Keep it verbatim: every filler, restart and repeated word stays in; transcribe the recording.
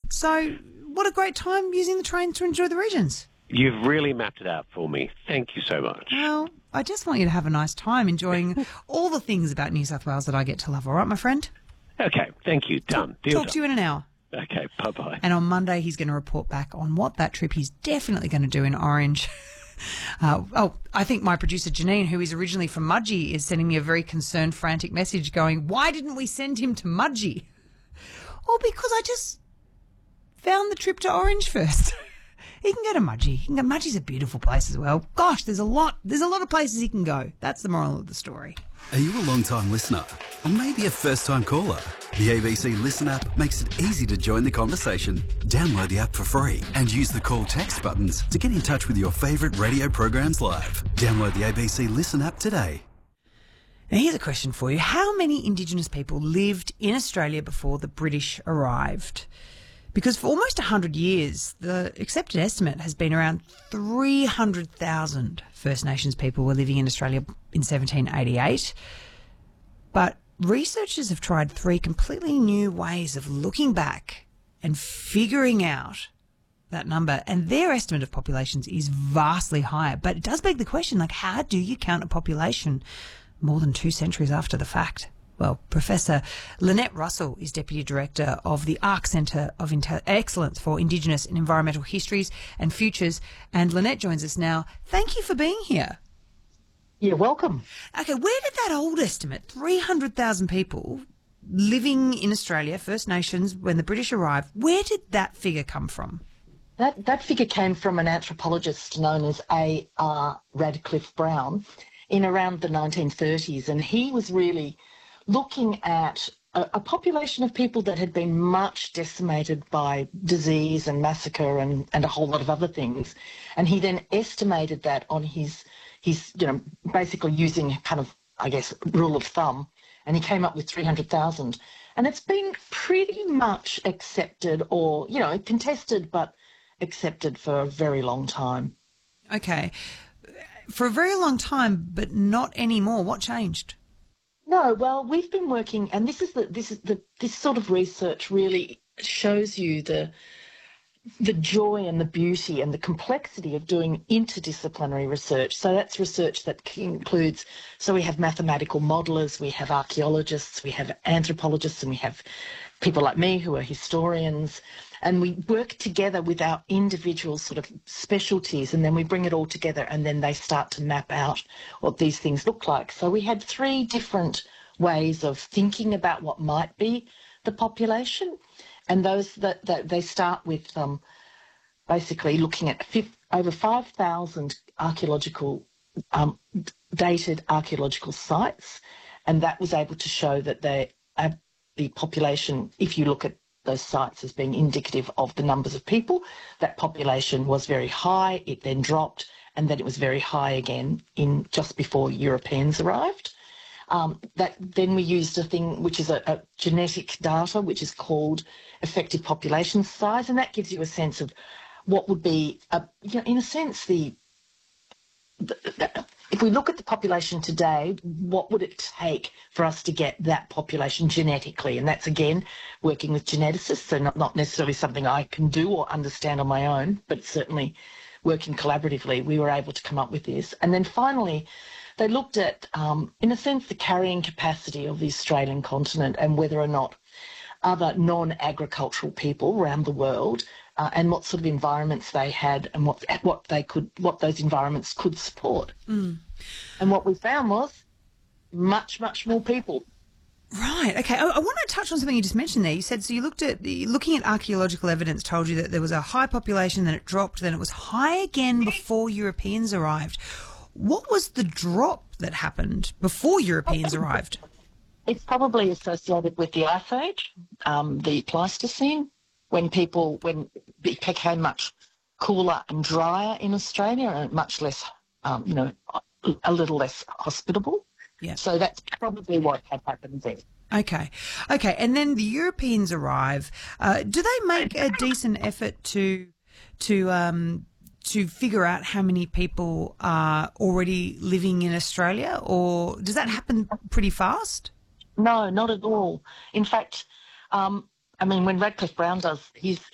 So what a great time using the train to enjoy the regions. You've really mapped it out for me. Thank you so much. Well, I just want you to have a nice time enjoying all the things about New South Wales that I get to love. All right, my friend? Okay, thank you. Done. Talk, Deal talk done. to you in an hour. Okay, bye-bye. And on Monday, he's going to report back on what that trip he's definitely going to do in Orange. Uh, oh, I think my producer Janine, who is originally from Mudgee, is sending me a very concerned, frantic message going, why didn't we send him to Mudgee? Well, because I just found the trip to Orange first. He can go to Mudgee. He can go, Mudgee's a beautiful place as well. Gosh, there's a lot. There's a lot of places he can go. That's the moral of the story. Are you a long-time listener? Or maybe a first-time caller? The A B C Listen app makes it easy to join the conversation. Download the app for free and use the call text buttons to get in touch with your favourite radio programs live. Download the A B C Listen app today. Now, here's a question for you. How many Indigenous people lived in Australia before the British arrived? Because for almost one hundred years, the accepted estimate has been around three hundred thousand First Nations people were living in Australia in seventeen eighty-eight. But researchers have tried three completely new ways of looking back and figuring out that number, and their estimate of populations is vastly higher. But it does beg the question, like, how do you count a population more than two centuries after the fact? Well, Professor Lynette Russell is Deputy Director of the ARC Centre of Intel- Excellence for Indigenous and Environmental Histories and Futures. And Lynette joins us now. Thank you for being here. You're welcome. Okay, where did that old estimate, three hundred thousand people living in Australia, First Nations, when the British arrived, where did that figure come from? That that figure came from an anthropologist known as A R Radcliffe Brown in around the nineteen thirties, and he was really looking at a, a population of people that had been much decimated by disease and massacre and, and a whole lot of other things. And he then estimated that on his, his, you know, basically using kind of, I guess, rule of thumb, and he came up with three hundred thousand. And it's been pretty much accepted or, you know, contested but accepted for a very long time. Okay. For a very long time, but not anymore. What changed? No, well, we've been working, and this is the this is the this sort of research really shows you the the joy and the beauty and the complexity of doing interdisciplinary research. So that's research that includes, so we have mathematical modelers, we have archaeologists, we have anthropologists, and we have people like me who are historians, and we work together with our individual sort of specialties, and then we bring it all together, and then they start to map out what these things look like. So we had three different ways of thinking about what might be the population, and those that, that they start with um, basically looking at fifth, over five thousand archaeological, um, dated archaeological sites, and that was able to show that they, uh, the population, if you look at those sites as being indicative of the numbers of people, that population was very high, it then dropped, and then it was very high again in just before Europeans arrived. Um, that then we used a thing which is a, a genetic data which is called effective population size, and that gives you a sense of what would be, a, you know, in a sense, the, the, the if we look at the population today, what would it take for us to get that population genetically? And that's, again, working with geneticists, so not, not necessarily something I can do or understand on my own, but certainly working collaboratively, we were able to come up with this. And then finally, they looked at, um, in a sense, the carrying capacity of the Australian continent and whether or not other non-agricultural people around the world uh, and what sort of environments they had and what what they could what those environments could support. Mm. And what we found was much, much more people. Right. Okay. I, I want to touch on something you just mentioned there. You said, so you looked at, the, looking at archaeological evidence told you that there was a high population, then it dropped, then it was high again before Europeans arrived. What was the drop that happened before Europeans arrived? It's probably associated with the Ice Age, um, the Pleistocene, when people, when it became much cooler and drier in Australia and much less, um, you know, a little less hospitable. Yeah. So that's probably what had happened there. Okay. Okay. And then the Europeans arrive. Uh, do they make a decent effort to, to, um, to figure out how many people are already living in Australia, or does that happen pretty fast? No, not at all. In fact, um, I mean, when Radcliffe Brown does his